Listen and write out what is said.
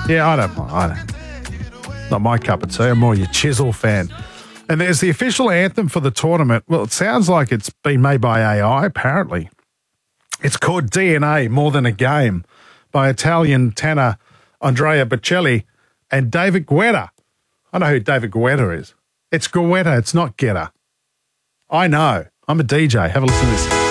Yeah, I don't. Not my cup of tea. I'm more your Chisel fan. And there's the official anthem for the tournament. Well, it sounds like it's been made by AI, apparently. It's called DNA, More Than a Game, by Italian tenor Andrea Bocelli and David Guetta. I know who David Guetta is. It's Guetta, it's not Guetta. I know. I'm a DJ. Have a listen to this.